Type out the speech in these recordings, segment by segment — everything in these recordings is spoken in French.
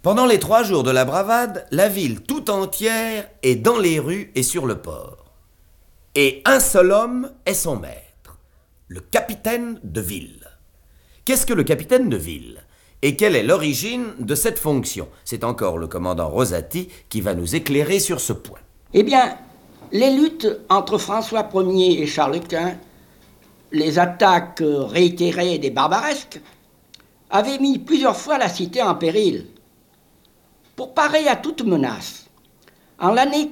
Pendant les 3 jours de la bravade, la ville tout entière est dans les rues et sur le port. Et un seul homme est son maître, le capitaine de ville. Qu'est-ce que le capitaine de ville? Et quelle est l'origine de cette fonction? C'est encore le commandant Rosati qui va nous éclairer sur ce point. Eh bien, les luttes entre François Ier et Charles Quint, les attaques réitérées des barbaresques, avaient mis plusieurs fois la cité en péril. Pour parer à toute menace, en l'année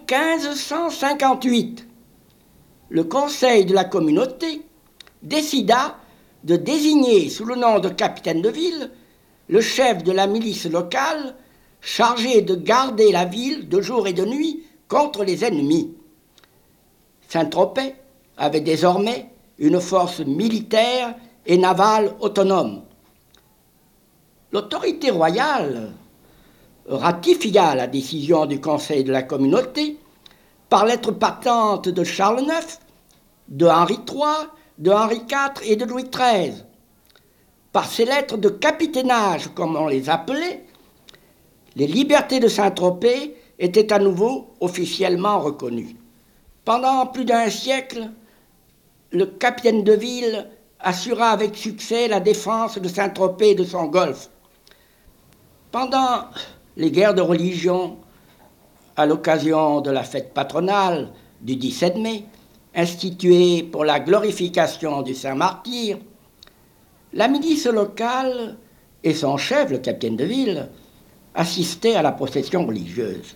1558, le Conseil de la communauté décida de désigner sous le nom de capitaine de ville le chef de la milice locale chargé de garder la ville de jour et de nuit contre les ennemis. Saint-Tropez avait désormais une force militaire et navale autonome. L'autorité royale ratifia la décision du Conseil de la communauté par lettre patente de Charles IX, de Henri III, de Henri IV et de Louis XIII. Par ces lettres de capitainage, comme on les appelait, les libertés de Saint-Tropez étaient à nouveau officiellement reconnues. Pendant plus d'un siècle, le capitaine de ville assura avec succès la défense de Saint-Tropez et de son golfe. Pendant les guerres de religion, à l'occasion de la fête patronale du 17 mai, instituée pour la glorification du Saint-Martyr, la milice locale et son chef, le capitaine de ville, assistaient à la procession religieuse.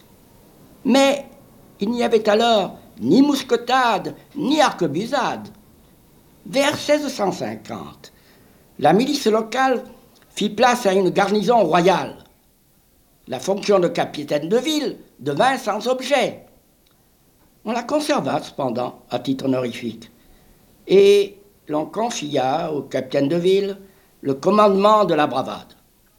Mais il n'y avait alors ni mousquetade, ni arquebusade. Vers 1650, la milice locale fit place à une garnison royale. La fonction de capitaine de ville devint sans objet. On la conserva cependant à titre honorifique. Et l'on confia au capitaine de ville le commandement de la bravade.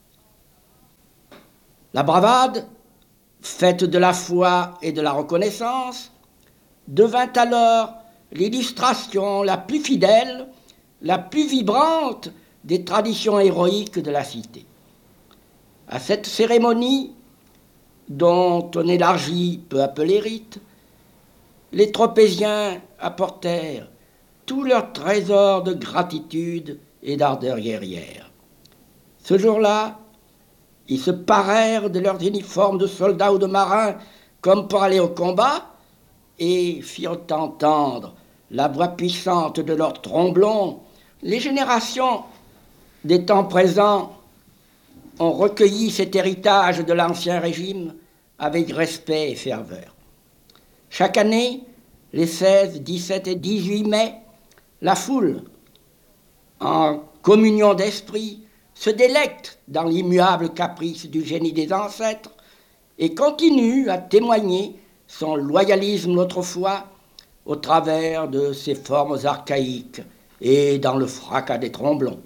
La bravade, faite de la foi et de la reconnaissance, devint alors l'illustration la plus fidèle, la plus vibrante des traditions héroïques de la cité. À cette cérémonie, dont on élargit peu à peu les rites, les Tropéziens apportèrent tout leur trésor de gratitude et d'ardeur guerrière. Ce jour-là, ils se parèrent de leurs uniformes de soldats ou de marins comme pour aller au combat et firent entendre la voix puissante de leurs tromblons. Les générations des temps présents ont recueilli cet héritage de l'Ancien Régime avec respect et ferveur. Chaque année, les 16, 17 et 18 mai, la foule, en communion d'esprit, se délecte dans l'immuable caprice du génie des ancêtres et continue à témoigner son loyalisme d'autrefois au travers de ses formes archaïques et dans le fracas des tromblons.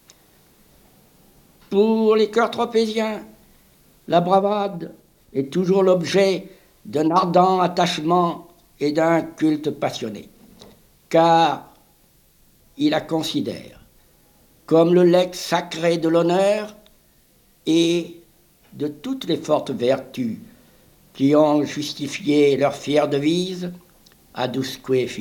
Pour les cœurs tropéziens, la bravade est toujours l'objet d'un ardent attachement et d'un culte passionné, car il la considère comme le legs sacré de l'honneur et de toutes les fortes vertus qui ont justifié leur fière devise « Adusque Fidelis ».